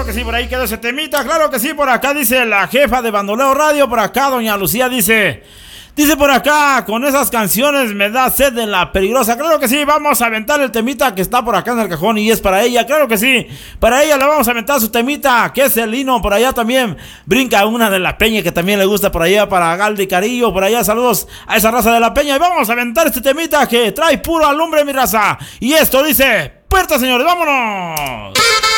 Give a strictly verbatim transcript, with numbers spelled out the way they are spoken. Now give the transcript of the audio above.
Claro que sí, por ahí quedó ese temita. Claro que sí, por acá dice la jefa de Bandoleo Radio. Por acá doña Lucía dice... Dice por acá, con esas canciones me da sed en la peligrosa. Claro que sí, vamos a aventar el temita que está por acá en el cajón y es para ella. Claro que sí, para ella le vamos a aventar su temita, que es el Lino. Por allá también brinca una de la Peña que también le gusta por allá, para Galdi Carillo. Por allá saludos a esa raza de la Peña. Y vamos a aventar este temita que trae puro alumbre, mi raza. Y esto dice, puerta señores, vámonos.